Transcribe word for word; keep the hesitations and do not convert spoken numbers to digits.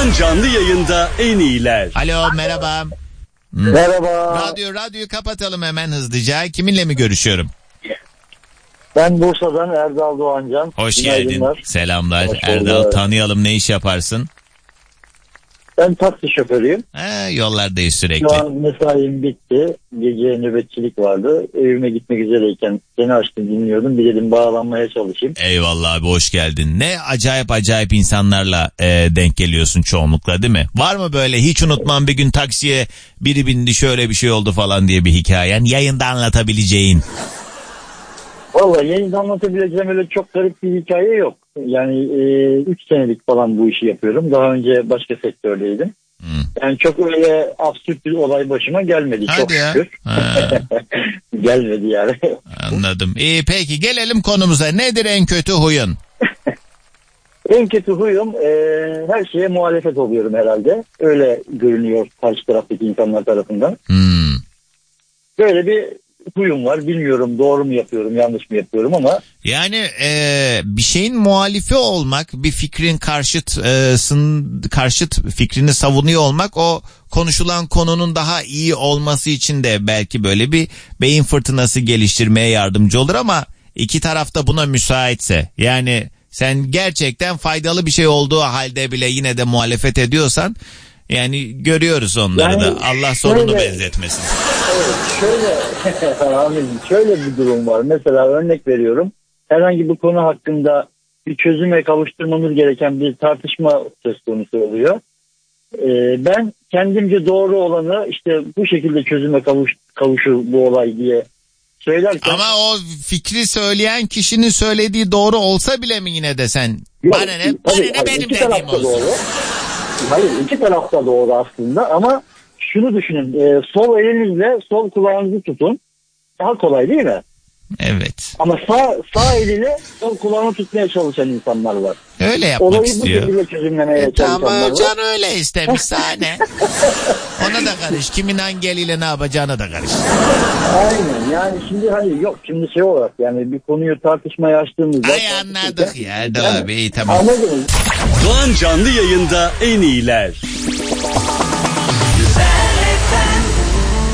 Doğan canlı yayında en iyiler. Alo, merhaba. Merhaba. Radyo, radyoyu kapatalım hemen hızlıca. Kiminle mi görüşüyorum? Ben Bursa'dan Erdal Doğancan. Hoş geldin. Selamlar. Hoş Erdal, tanıyalım, ne iş yaparsın? Ben taksi şoförüyüm. He, yollardayız sürekli. Şu an mesaim bitti. Gece nöbetçilik vardı. Evime gitmek üzereyken seni açtım, dinliyordum. Bir dedim bağlanmaya çalışayım. Eyvallah abi, hoş geldin. Ne acayip acayip insanlarla e, denk geliyorsun çoğunlukla, değil mi? Var mı böyle hiç unutmam bir gün taksiye biri bindi şöyle bir şey oldu falan diye bir hikayen? Yayında anlatabileceğin. Vallahi yayında anlatabileceğim öyle çok garip bir hikaye yok. Yani üç e, senelik falan bu işi yapıyorum. Daha önce başka sektördeydim. Hmm. Yani çok öyle absürt bir olay başıma gelmedi. Hadi çok ya. şükür. Gelmedi yani. Anladım. İyi, peki gelelim konumuza. Nedir en kötü huyun? En kötü huyum e, her şeye muhalefet oluyorum herhalde. Öyle görünüyor karşı taraftaki insanlar tarafından. Hmm. böyle bir huyum var. Bilmiyorum doğru mu yapıyorum, yanlış mı yapıyorum ama. Yani e, bir şeyin muhalifi olmak, bir fikrin karşıt e, sın, karşıt fikrini savunuyor olmak, o konuşulan konunun daha iyi olması için de belki böyle bir beyin fırtınası geliştirmeye yardımcı olur ama iki taraf da buna müsaitse, yani sen gerçekten faydalı bir şey olduğu halde bile yine de muhalefet ediyorsan, yani görüyoruz onları yani, da. Allah sonunu şöyle, benzetmesin. Evet, şöyle, amin, şöyle bir durum var. Mesela örnek veriyorum. Herhangi bir konu hakkında bir çözüme kavuşturmamız gereken bir tartışma söz konusu oluyor. Ee, ben kendimce doğru olanı işte bu şekilde çözüme kavuş, kavuşur bu olay diye söylerken. Ama o fikri söyleyen kişinin söylediği doğru olsa bile mi yine de sen? Yok, bana ne, bana tabii, ne benim dediğim olsun. Doğru. Hayır, iki tarafta doğru aslında ama şunu düşünün, e, sol elinizle sol kulağınızı tutun, daha kolay değil mi? Evet. Ama sağ sağ eliyle sol kulağını tutmaya çalışan insanlar var. Öyle yapmak olayı istiyor. Olayı bu şekilde çözümlemeye e, çalışanlar tamam, var. can öyle istemiş sahne. Ona da karış. Kimin hangi eliyle ne yapacağına da karış. Aynen, yani şimdi hani yok şimdi şey olarak yani bir konuyu tartışmaya açtığımızda. Ay anladık ya Erdal abi, iyi tamam. Anladınız. Doğan canlı yayında en iyiler.